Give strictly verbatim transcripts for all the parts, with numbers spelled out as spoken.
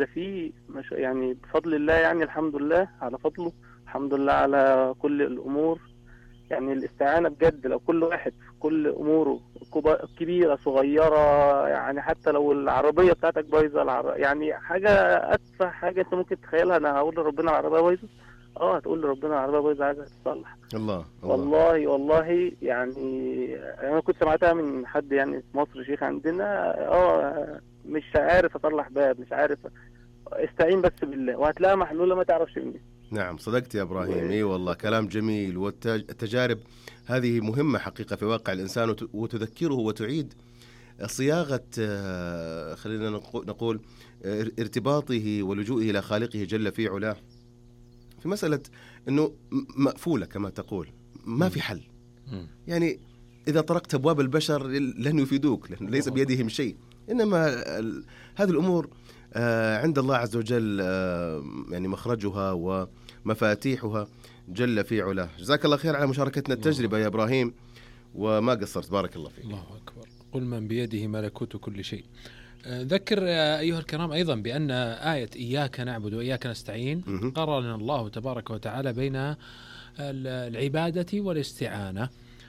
ده في مش يعني بفضل الله، يعني الحمد لله على فضله، الحمد لله على كل الأمور. يعني الاستعانة بجد، لو كل واحد في كل أموره كبا- كبيرة صغيرة، يعني حتى لو العربية بتاعتك بايظة، العر... يعني حاجة أتفه حاجة أنت ممكن تتخيلها، أنا هقول لربنا العربية بايظة؟ أه هتقول لربنا العربية بايظة عايزة تتصلح. الله الله. والله والله يعني انا كنت سمعتها من حد يعني في مصر، شيخ عندنا، اه مش عارف اصلح باب، مش عارف، استعين بس بالله وهتلاقيها محلوله ما تعرفش منين. نعم صدقت يا إبراهيم، و- إي والله كلام جميل. والتجارب هذه مهمة حقيقة في واقع الإنسان، وت- وتذكره وتعيد صياغة آه، خلينا نقو- نقول آه، ارتباطه ولجوئه إلى خالقه جل في علاه، في مسألة أنه م- مقفولة كما تقول، ما في حل. مم. يعني إذا طرقت أبواب البشر لن يفيدوك، لأنه ليس بيدهم شيء، إنما ال- هذه الأمور آه، عند الله عز وجل، آه، يعني مخرجها ومفاتيحها جل في علاه. جزاك الله خير على مشاركتنا التجربة يا إبراهيم، وما قصرت، بارك الله فيك. الله أكبر. قل من بيده ملكوت كل شيء. آه، ذكر آه، أيها الكرام أيضا بأن آية إياك نعبد وإياك نستعين مهم. قرن الله تبارك وتعالى بين ال- العبادة والاستعانة،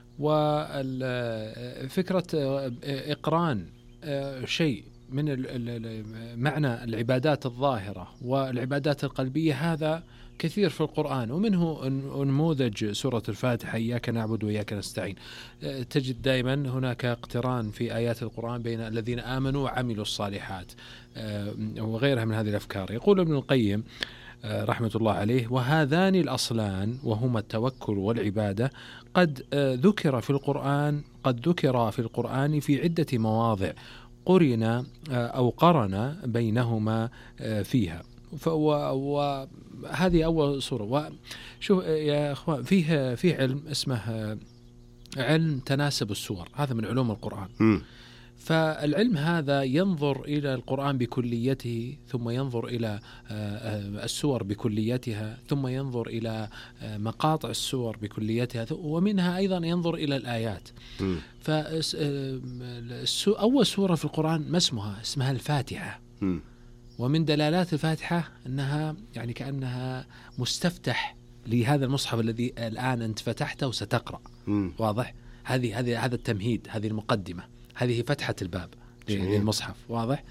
وفكرة إقران آه، شيء من ال- ال- ال- معنى العبادات الظاهرة والعبادات القلبية، هذا كثير في القرآن، ومنه نموذج سورة الفاتحة إياك نعبد وإياك نستعين. آه، تجد دائما هناك اقتران في آيات القرآن بين الذين آمنوا وعملوا الصالحات آه، وغيرها من هذه الأفكار. يقول ابن القيم آه، رحمة الله عليه: وهذان الأصلان وهما التوكل والعبادة قد آه، ذكر في القرآن قد ذكر في القرآن في عدة مواضع قرن آه، أو قرن بينهما آه، فيها. وهذه أول صورة. وشوف يا أخوان، فيه فيه علم اسمه آه، علم تناسب السور، هذا من علوم القرآن. مم. فالعلم هذا ينظر إلى القرآن بكليته، ثم ينظر إلى السور بكليتها، ثم ينظر إلى مقاطع السور بكليتها، ومنها أيضا ينظر إلى الآيات. مم. فأول سورة في القرآن ما اسمها؟ اسمها الفاتحة. مم. ومن دلالات الفاتحة أنها يعني كأنها مستفتح لهذا المصحف الذي الآن أنت فتحته وستقرأ. مم. واضح؟ هذه هذه هذا التمهيد، هذه المقدمة، هذه فتحة الباب جميل. للمصحف. واضح؟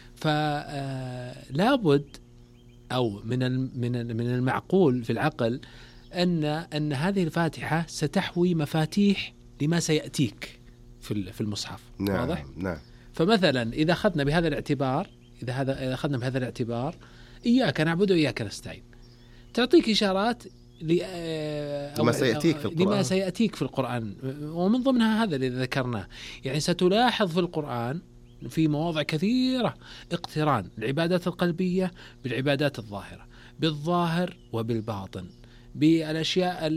فلا بد أو من من من المعقول في العقل أن أن هذه الفاتحة ستحوي مفاتيح لما سيأتيك في في المصحف. نعم. واضح؟ نعم. فمثلا إذا أخذنا بهذا الاعتبار إذا هذا إذا أخذنا بهذا الاعتبار إياك نعبد وإياك نستعين، تعطيك إشارات لما سيأتيك في القرآن لما سيأتيك في القرآن، ومن ضمنها هذا اللي ذكرناه. يعني ستلاحظ في القرآن في مواضع كثيرة اقتران العبادات القلبية بالعبادات الظاهرة، بالظاهر وبالباطن، بالأشياء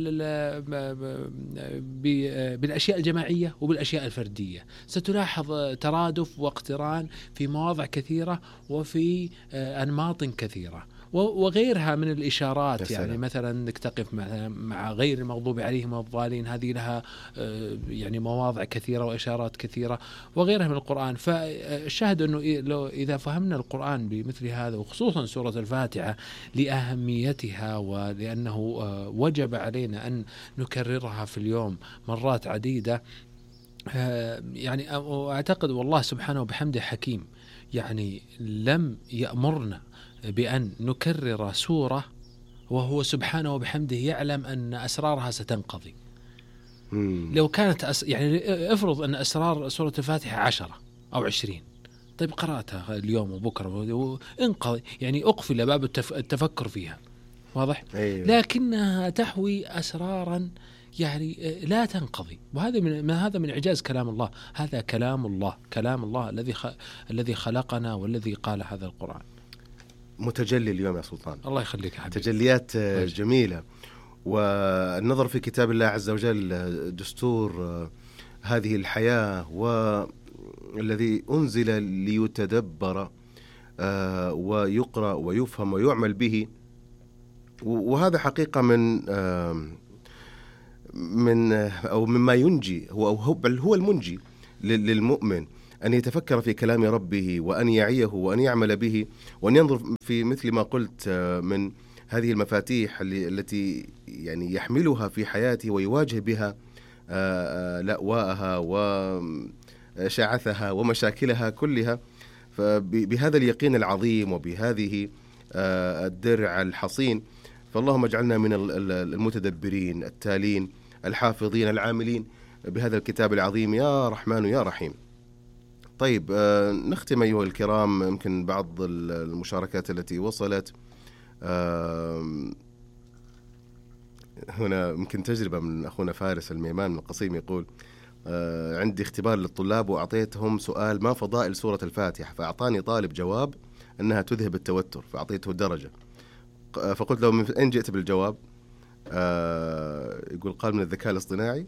بالأشياء الجماعية وبالأشياء الفردية. ستلاحظ ترادف واقتران في مواضع كثيرة وفي أنماط كثيرة وغيرها من الإشارات. يعني مثلا انك تقف مع, مع غير المغضوب عليهم الضالين، هذه لها يعني مواضع كثيرة وإشارات كثيرة وغيرها من القرآن. فالشاهد أنه لو إذا فهمنا القرآن بمثل هذا، وخصوصا سورة الفاتحة لأهميتها ولأنه وجب علينا أن نكررها في اليوم مرات عديدة، يعني أعتقد والله سبحانه وبحمده حكيم، يعني لم يأمرنا بأن نكرر سورة وهو سبحانه وبحمده يعلم أن أسرارها ستنقضي. مم. لو كانت أس... يعني افرض أن أسرار سورة الفاتحة عشرة أو عشرين، طيب قرأتها اليوم وبكرة وانقضي، يعني أقفل باب التف... التفكر فيها. واضح؟ أيوة. لكنها تحوي أسرارا يعني لا تنقضي، وهذا من ما هذا من إعجاز كلام الله. هذا كلام الله، كلام الله الذي خ... الذي خلقنا والذي قال هذا القرآن. متجلي اليوم يا سلطان. الله يخليك يا حبيبي. تجليات جميلة، والنظر في كتاب الله عز وجل دستور هذه الحياة، والذي أنزل ليتدبر ويقرأ ويفهم ويعمل به. وهذا حقيقة من من أو مما ينجي، هو أو بل هو المنجي للمؤمن أن يتفكر في كلام ربه وأن يعيه وأن يعمل به وأن ينظر في مثل ما قلت من هذه المفاتيح التي يعني يحملها في حياته ويواجه بها لأواءها وشعثها ومشاكلها كلها، فبهذا اليقين العظيم وبهذه الدرع الحصين، فاللهم اجعلنا من المتدبرين التالين الحافظين العاملين بهذا الكتاب العظيم يا رحمن يا رحيم. طيب نختم أيها الكرام يمكن بعض المشاركات التي وصلت. هنا يمكن تجربة من أخونا فارس الميمان من القصيم، يقول عندي اختبار للطلاب وأعطيتهم سؤال ما فضائل سورة الفاتحة، فأعطاني طالب جواب أنها تذهب التوتر، فأعطيته درجة، فقلت له من أين جئت بالجواب؟ يقول قال من الذكاء الاصطناعي.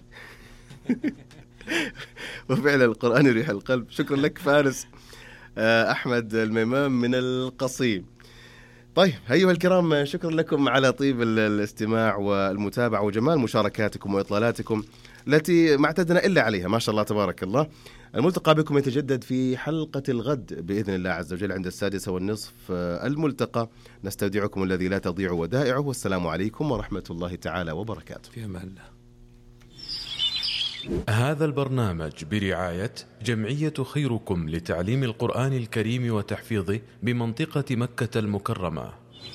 وفعلا القرآن يريح القلب. شكرا لك فارس أحمد الميمان من القصيم. طيب أيها الكرام، شكرا لكم على طيب الاستماع والمتابعة وجمال مشاركاتكم وإطلالاتكم التي ما اعتدنا إلا عليها، ما شاء الله تبارك الله. الملتقى بكم يتجدد في حلقة الغد بإذن الله عز وجل عند السادسة والنصف الملتقى. نستودعكم الذي لا تضيع ودائعه، والسلام عليكم ورحمة الله تعالى وبركاته. في أمان الله. هذا البرنامج برعاية جمعية خيركم لتعليم القرآن الكريم وتحفيظه بمنطقة مكة المكرمة.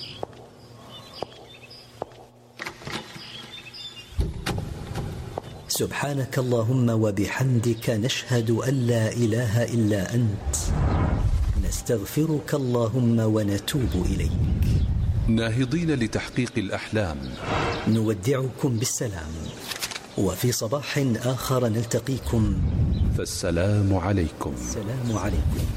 سبحانك اللهم وبحمدك نشهد أن لا إله إلا أنت، نستغفرك اللهم ونتوب إليك. ناهضين لتحقيق الأحلام نودعكم بالسلام، وفي صباح آخر نلتقيكم، فالسلام عليكم. السلام عليكم.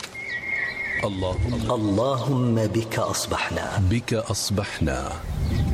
اللهم اللهم بك أصبحنا بك أصبحنا